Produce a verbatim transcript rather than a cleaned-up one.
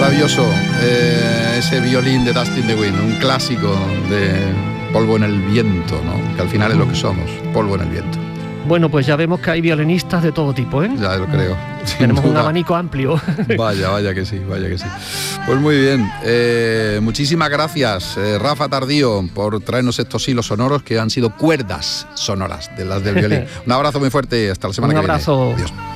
maravilloso eh, ese violín de Dusty in the Wind, un clásico de polvo en el viento, ¿no? Que al final es lo que somos, polvo en el viento. Bueno, pues ya vemos que hay violinistas de todo tipo, ¿eh? Ya lo creo. Tenemos un abanico amplio. Vaya, vaya que sí, vaya que sí. Pues muy bien, eh, muchísimas gracias, eh, Rafa Tardío, por traernos estos hilos sonoros que han sido cuerdas sonoras de las del violín. Un abrazo muy fuerte, hasta la semana un que viene. Un abrazo. Adiós.